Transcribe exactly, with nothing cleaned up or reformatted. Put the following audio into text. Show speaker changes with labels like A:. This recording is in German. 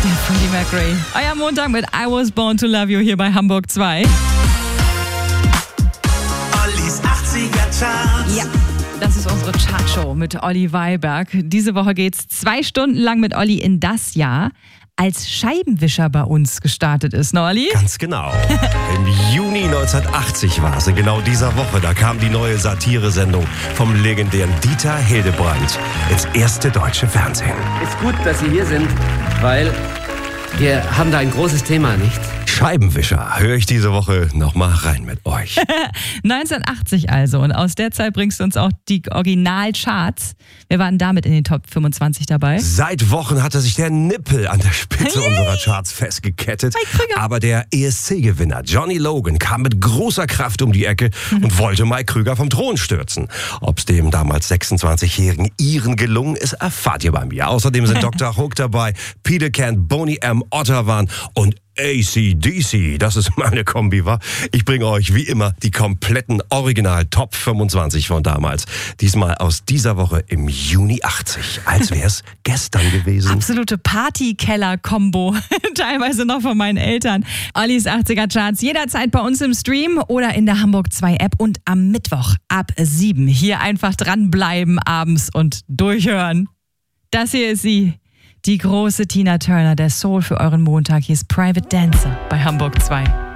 A: Freddie Mercury. Euer Montag mit I Was Born to Love You hier bei Hamburg zwei.
B: Ollis achtziger Charts.
A: Ja, das ist unsere Chartshow mit Olli Weiberg. Diese Woche geht's zwei Stunden lang mit Olli in das Jahr, als Scheibenwischer bei uns gestartet ist, ne Olli?
C: Ganz genau. Im Juni neunzehnhundertachtzig war es, in genau dieser Woche, da kam die neue Satiresendung vom legendären Dieter Hildebrand ins erste deutsche Fernsehen.
D: Ist gut, dass Sie hier sind, weil wir haben da ein großes Thema, nicht?
C: Scheibenwischer, höre ich diese Woche nochmal rein mit euch.
A: neunzehnhundertachtzig also, und aus der Zeit bringst du uns auch die Originalcharts. Wir waren damit in den Top fünfundzwanzig dabei.
C: Seit Wochen hatte sich der Nippel an der Spitze unserer Charts festgekettet. Aber der E S C-Gewinner Johnny Logan kam mit großer Kraft um die Ecke und wollte Mike Krüger vom Thron stürzen. Ob es dem damals sechsundzwanzigjährigen Iren gelungen ist, erfahrt ihr bei mir. Außerdem sind Doktor Hook dabei, Peter Can, Boney M. Otterwan und A C D C, das ist meine Kombi, wa? Ich bringe euch wie immer die kompletten Original-Top fünfundzwanzig von damals. Diesmal aus dieser Woche im Juni achtzig, als wäre es gestern gewesen.
A: Absolute Partykeller-Kombo, teilweise noch von meinen Eltern. Ollis achtziger Charts jederzeit bei uns im Stream oder in der Hamburg zwei App und am Mittwoch ab sieben. Hier einfach dranbleiben abends und durchhören. Das hier ist sie. Die große Tina Turner, der Soul für euren Montag. Hier ist Private Dancer bei Hamburg zwei.